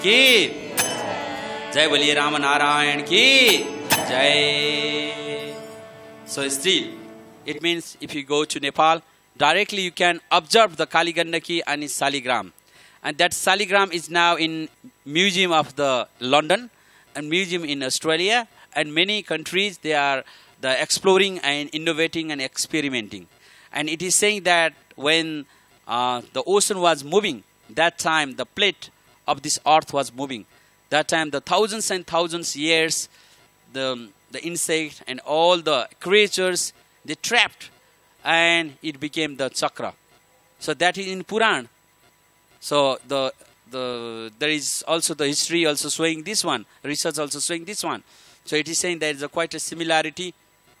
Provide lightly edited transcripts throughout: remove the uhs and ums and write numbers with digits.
की जय बोलिए राम नारायण की जय. So still, it means if you go to Nepal, directly you can observe the Kali Gandaki and its Saligram. And that Saligram is now in Museum of the London and Museum in Australia and many countries. They are exploring and innovating and experimenting. And it is saying that when the ocean was moving, that time the plate of this earth was moving. That time the thousands and thousands years, the insect and all the creatures, they trapped and it became the chakra. So that is in Puran. So there is also the history also showing this one, research also showing this one. So it is saying there is quite a similarity.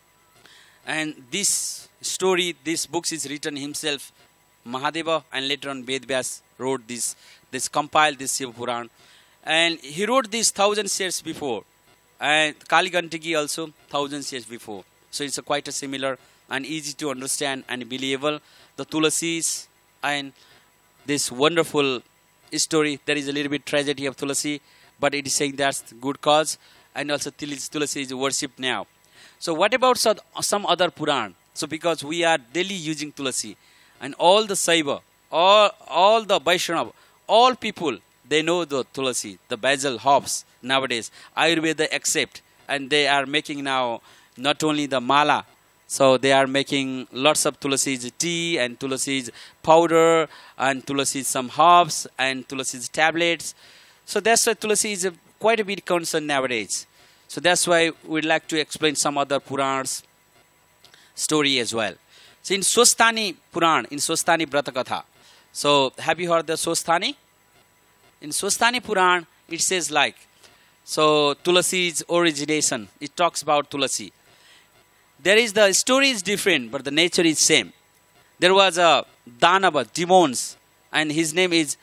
And this story, this book is written himself, Mahadeva, and later on Vedvyas wrote this compiled this Shiva Puran. And he wrote this 1,000 years before. And Kali Gandaki also 1,000 years before. So it's quite a similar and easy to understand and believable. The Tulasis and this wonderful story. There is a little bit tragedy of Tulasi, but it is saying that's good cause. And also Tulasi is worshipped now. So what about some other Puran? So because we are daily using Tulasi, and all the Saiva, all the Vaishnava, all people, they know the Tulasi, the basil herbs nowadays. Ayurveda accept, and they are making now not only the mala, so they are making lots of Tulasi's tea and Tulasi's powder and Tulasi's some herbs and Tulasi's tablets. So that's why Tulasi is quite a bit concerned nowadays. So that's why we'd like to explain some other Purans story as well. So in Swasthani Puran, in Swasthani Vratakatha. So have you heard the Swasthani? In Swasthani Puran, it says like, so Tulasi's origination, it talks about Tulasi. There is the story is different, but the nature is same. There was a Danava, demons, and his name is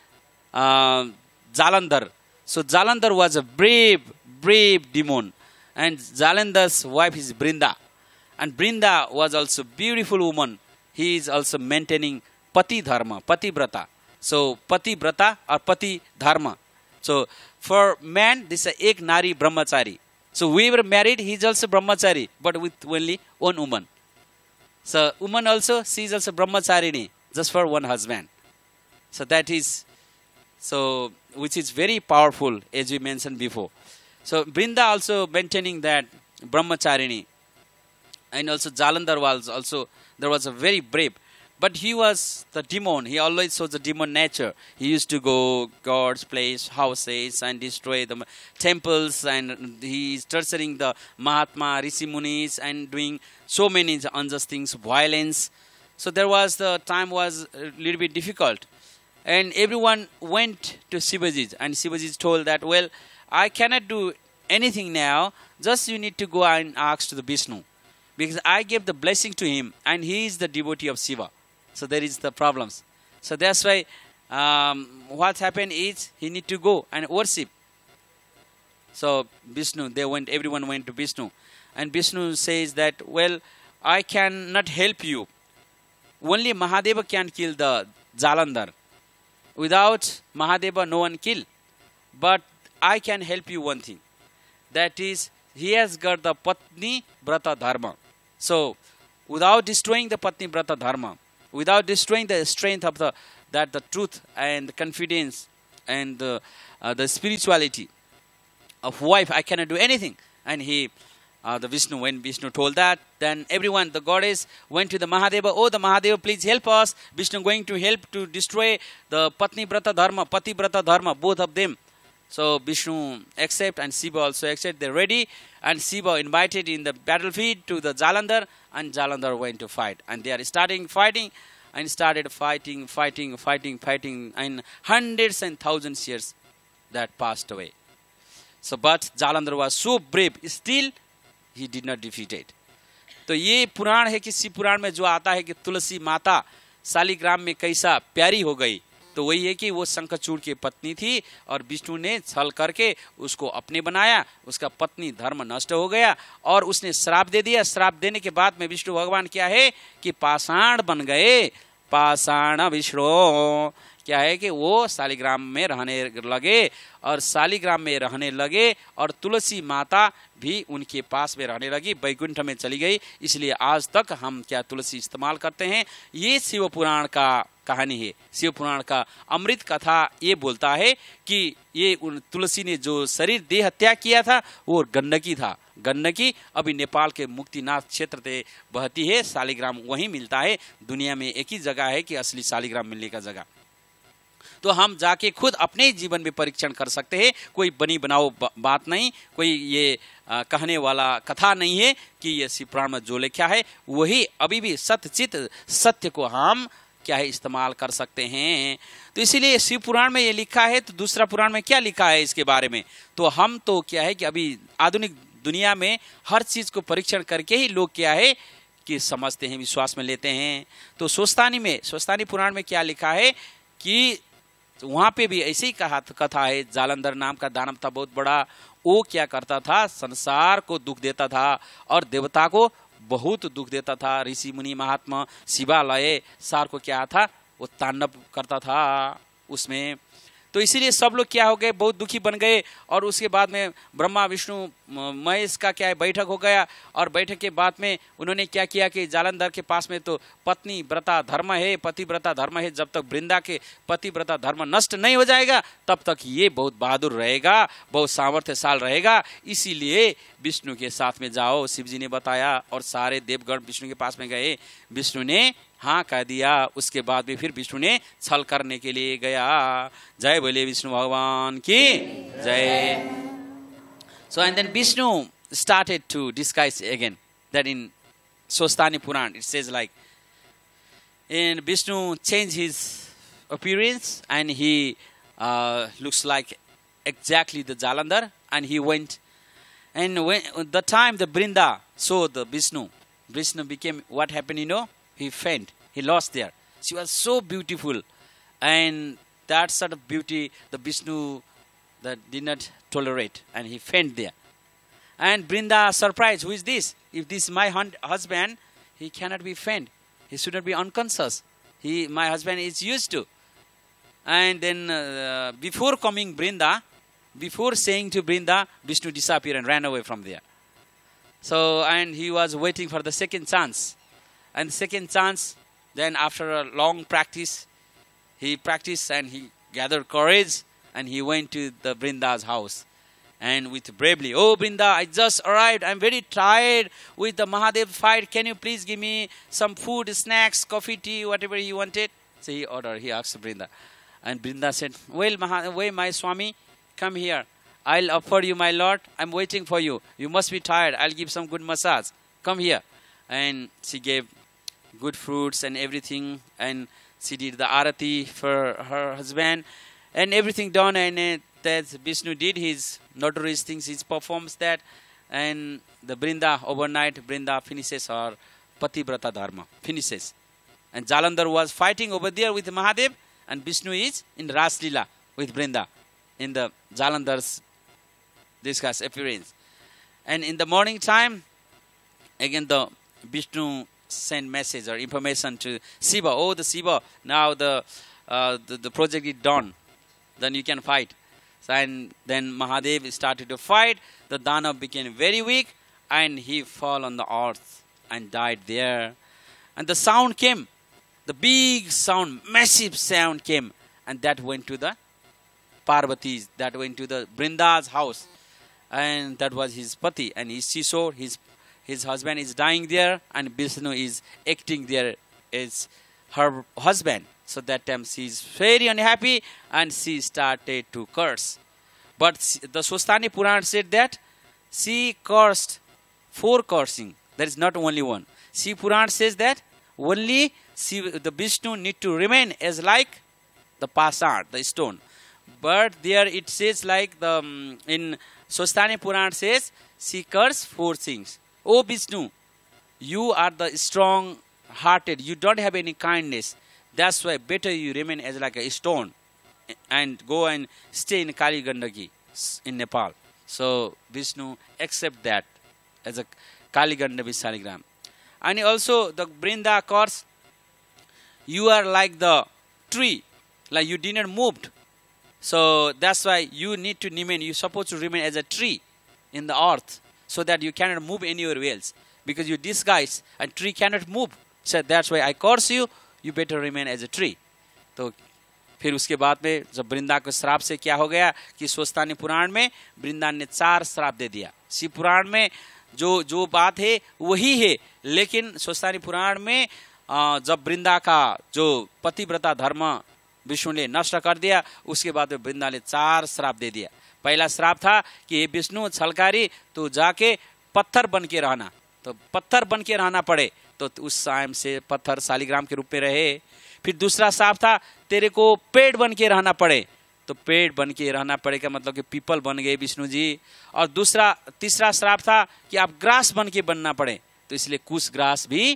Jalandhar. So Jalandhar was a brave demon. And Jalandhar's wife is Brinda. And Brinda was also a beautiful woman. He is also maintaining Pati Dharma, Pati Brata. So Pati Brata or Pati Dharma. So for man, this is Ek Nari Brahmachari. So we were married, he is also Brahmachari, but with only one woman. So woman also, she is also Brahmacharini, just for one husband. So that is, so which is very powerful, as we mentioned before. So Brinda also maintaining that Brahmacharini. And also Jalandhar was also, there was a very brave. But he was the demon. He always shows the demon nature. He used to go God's place, houses, and destroy the temples. And he is torturing the Mahatma, Rishi Munis, and doing so many unjust things, violence. So there was, the time was a little bit difficult. And everyone went to Shivaji. And Shivaji told that, well, I cannot do anything now. Just you need to go and ask to the Vishnu. Because I gave the blessing to him. And he is the devotee of Shiva. So there is the problems. So that's why what happened is he need to go and worship. So Vishnu, everyone went to Vishnu. And Vishnu says that, well, I cannot help you. Only Mahadeva can kill the Jalandhar. Without Mahadeva, no one kill. But I can help you one thing. That is, he has got the Patni Brata Dharma. So without destroying the Patni Brata Dharma, without destroying the strength of the truth and the confidence and the spirituality of wife, I cannot do anything. And when Vishnu told that, then everyone, the goddess, went to the Mahadeva. Oh, the Mahadeva, please help us. Vishnu going to help to destroy the Patni Brata Dharma, Pati Brata Dharma, both of them. So Vishnu accept and Shiva also accept. They're ready. And Shiva invited in the battlefield to the Jalandhar. And Jalandhar went to fight. And they are starting fighting. And started fighting. And hundreds and thousands years that passed away. So but Jalandhar was so brave. Still, he did not defeat it. तो ये पुराण है कि शिव पुराण में जो आता है कि तुलसी माता शालिग्राम में कैसा प्यारी हो गई, तो वही है कि वो शंखचूड़ की पत्नी थी और विष्णु ने छल करके उसको अपने बनाया, उसका पत्नी धर्म नष्ट हो गया और उसने श्राप दे दिया। श्राप देने के बाद में विष्णु भगवान क्या है कि पाषाण बन गए, पाषाण विष्णु क्या है कि वो शालिग्राम में रहने लगे और शालिग्राम में रहने लगे और तुलसी माता भी उनके पास में रहने लगी, वैकुंठ में चली गई। इसलिए आज तक हम क्या तुलसी इस्तेमाल करते हैं। ये शिव पुराण का कहानी है। शिव पुराण का अमृत कथा ये बोलता है कि ये उन तुलसी ने जो शरीर देह त्याग किया था वो गंडकी था। गंडकी अभी नेपाल के मुक्तिनाथ क्षेत्र से बहती है। शालिग्राम वहीं मिलता है। दुनिया में एक ही जगह है कि असली शालिग्राम मिलने का जगह। तो हम जाके खुद अपने ही जीवन में परीक्षण कर सकते हैं। कोई बनी बनाओ बात नहीं, कोई ये कहने वाला कथा नहीं है कि ये शिव पुराण में जो लिखा है वही अभी भी सत्यचित सत्य को हम क्या है इस्तेमाल कर सकते हैं। तो इसीलिए शिव पुराण में ये लिखा है, तो दूसरा पुराण में क्या लिखा है इसके बारे में। तो हम तो क्या है कि अभी आधुनिक दुनिया में हर चीज को परीक्षण करके ही लोग क्या है कि समझते हैं, विश्वास में लेते हैं। तो स्वस्तानी पुराण में क्या लिखा है कि वहां पे भी ऐसे ही कथा है। जालंधर नाम का दानव था बहुत बड़ा। वो क्या करता था, संसार को दुख देता था और देवता को बहुत दुख देता था। ऋषि मुनि महात्मा शिवालय सार को क्या था, वो तांडव करता था उसमें। तो इसीलिए सब लोग क्या हो गए, बहुत दुखी बन गए। और उसके बाद में ब्रह्मा विष्णु महेश का क्या है बैठक हो गया। और बैठक के बाद में उन्होंने क्या किया कि जालंधर के पास में तो पत्नी व्रता धर्म है, पतिव्रता धर्म है। जब तक वृंदा के पतिव्रता धर्म नष्ट नहीं हो जाएगा तब तक ये बहुत बहादुर रहेगा, बहुत सामर्थ्यशाल रहेगा। इसीलिए विष्णु के साथ में जाओ, शिव जी ने बताया। और सारे देवगण विष्णु के पास में गए। विष्णु ने हाँ कह दिया। उसके बाद भी फिर विष्णु ने छल करने के लिए गया। जय बोले विष्णु भगवान की जय। So and then Vishnu started to disguise again. That in Swastani Puran it says like, and Vishnu changed his appearance and he looks like exactly the Jalandhar, and he went. And when the time the Brinda saw the Vishnu became, what happened, you know? He faint. He lost there. She was so beautiful, and that sort of beauty the Vishnu that did not tolerate, and he faint there. And Brinda surprised, who is this? If this is my husband, he cannot be faint. He should not be unconscious. My husband is used to. And then before coming Brinda, before saying to Brinda, Vishnu disappeared and ran away from there. So, and he was waiting for the second chance. And second chance, then after a long practice, he practiced and he gathered courage and he went to the Brinda's house. And with bravely, oh Brinda, I just arrived. I'm very tired with the Mahadev fight. Can you please give me some food, snacks, coffee, tea, whatever he wanted? So he asked Brinda. And Brinda said, well, my Swami, come here. I'll offer you my Lord. I'm waiting for you. You must be tired. I'll give some good massage. Come here. And she gave good fruits and everything. And she did the arati for her husband. And everything done. And that Vishnu did his notorious things. He performs that. And the Brinda, overnight, Brinda finishes her Pativrata Dharma. Finishes. And Jalandhar was fighting over there with Mahadev. And Vishnu is in Ras Leela with Brinda. In the Jalandhar's discuss appearance. And in the morning time, again the Vishnu sent message or information to Shiva. Oh, the Shiva, now the project is done. Then you can fight. So, and then Mahadev started to fight. The Danav became very weak and he fell on the earth and died there. And the sound came. The big sound, massive sound came. And that went to the Parvati's, that went to the Brinda's house. And that was his pati. And she saw his husband is dying there and Vishnu is acting there as her husband. So that time she is very unhappy and she started to curse. But the Swastani Puran said that she cursed 4 cursing. There is not only one. She Puran says that only the Vishnu need to remain as like the pasad, the stone. But there it says like in Swastani Puran says she cursed 4 things. Oh Vishnu, you are the strong hearted. You don't have any kindness. That's why better you remain as like a stone and go and stay in Kali Gandaki in Nepal. So Vishnu accept that as a Kali Gandaki Saligram. And also the Brinda curse, you are like the tree Like you didn't moved. So that's why you need to remain. You're supposed to remain as a tree in the earth, so that you cannot move anywhere else, because you disguise and tree cannot move. So that's why I curse you. You better remain as a tree. तो फिर उसके बाद में जब वृंदा के श्राप से क्या हो गया कि स्वस्तानी पुराण में वृंदा ने 4 श्राप दे दिया। शिव पुराण में जो बात है वही है, लेकिन स्वस्तानी पुराण में जब वृंदा का जो पतिव्रता धर्म विष्णु ने नष्ट कर दिया, उसके बाद में वृंदा ने 4 श्राप दे दिया। पहला श्राप था कि हे विष्णु छलकारी, तो जाके पत्थर बन के रहना। तो पत्थर बन के रहना पड़े, तो उस टाइम से पत्थर शालिग्राम के रूप में रहे। फिर दूसरा श्राप था तेरे को पेड़ बन के रहना पड़े, तो पेड़ बन के रहना पड़ेगा मतलब कि पीपल बन गए विष्णु जी। और तीसरा श्राप था कि आप ग्रास बन के बनना पड़े, तो इसलिए कुश ग्रास भी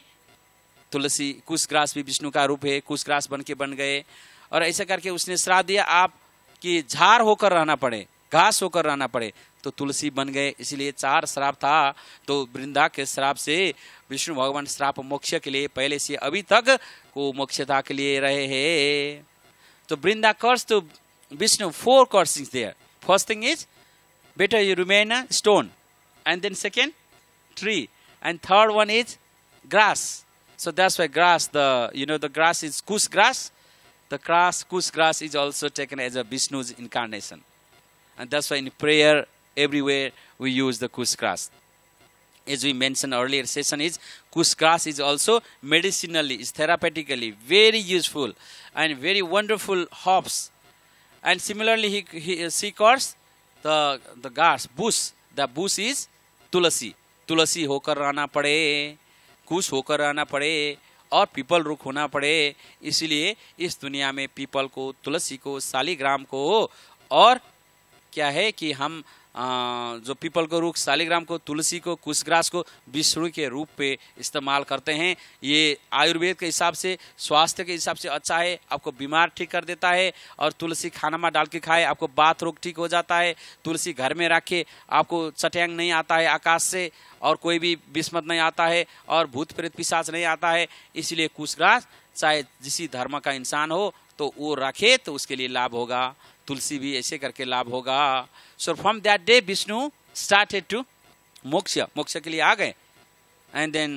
कुश ग्रास भी विष्णु का रूप है, कुश ग्रास बन के बन गए। और ऐसा करके उसने श्राप दिया आप कि झाड़ होकर रहना पड़े, घास होकर रहना पड़े, तो तुलसी बन गए। इसलिए 4 श्राप था। तो वृंदा के श्राप से विष्णु भगवान श्राप मोक्ष के लिए पहले से अभी तक को मोक्षता के लिए रहे हैं। तो वृंदा कर्स तो Vishnu 4 cursings there. First thing is better you remain a stone, and then second tree, and third one is grass. So that's why grass, the grass is kush grass. The kush grass is also taken as a Vishnu's incarnation, and that's why in prayer everywhere we use the kush grass. As we mentioned earlier session, is kush grass is also medicinally, is therapeutically very useful and very wonderful herbs. And similarly, she calls the grass bush. The bush is tulasi. तुलसी होकर रहना पड़े, कुश होकर रहना पड़े, और people रुख होना पड़े। इसलिए इस दुनिया में पीपल को, तुलसी को, शालिग्राम को, और क्या है कि हम जो पीपल को रुख, शालिग्राम को, तुलसी को, कुशग्रास को विष्णु के रूप पे इस्तेमाल करते हैं। ये आयुर्वेद के हिसाब से, स्वास्थ्य के हिसाब से अच्छा है, आपको बीमार ठीक कर देता है। और तुलसी खाना में डाल के खाए, आपको बात रोग ठीक हो जाता है। तुलसी घर में रखे, आपको चट्यांग नहीं आता है आकाश से, और कोई भी विस्मत नहीं आता है, और भूत प्रेत पिशाच नहीं आता है। इसलिए कुशग्रास चाहे जिस धर्म का इंसान हो तो वो रखे तो उसके लिए लाभ होगा। तुलसी भी ऐसे करके लाभ होगा। So from that day Vishnu started to मोक्ष के लिए आ गए। And then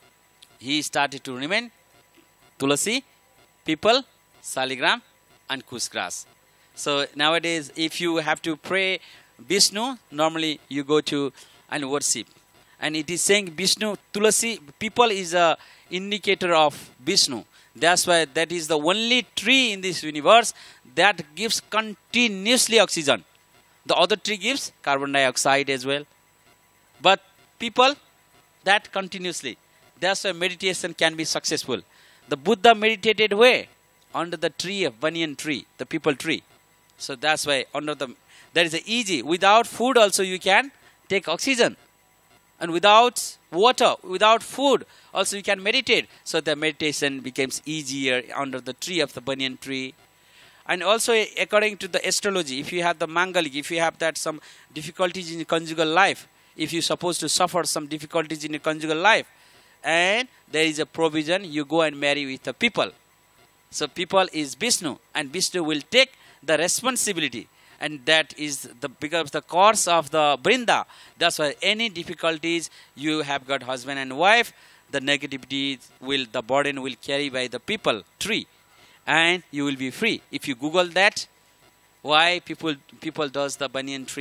he started to remain Tulsi, people, Shaligram and कुशग्रास. So nowadays if you have to pray Vishnu, normally you go to and worship. And it is saying Vishnu, Tulasi, people is a indicator of Vishnu. That's why that is the only tree in this universe that gives continuously oxygen. The other tree gives carbon dioxide as well. But people, that continuously. That's why meditation can be successful. The Buddha meditated where? Under the tree of banyan tree, the people tree. So that's why that is easy. Without food also you can take oxygen. And without water, without food, also you can meditate. So the meditation becomes easier under the tree of the banyan tree. And also according to the astrology, if you have the Mangalik, if you have that some difficulties in your conjugal life, if you're supposed to suffer some difficulties in your conjugal life, and there is a provision, you go and marry with the people. So people is Vishnu, and Vishnu will take the responsibility. And that is because the course of the Brinda. That's why any difficulties you have got husband and wife, the negativity the burden will carry by the people tree, and you will be free. If you Google that, why people does the banyan tree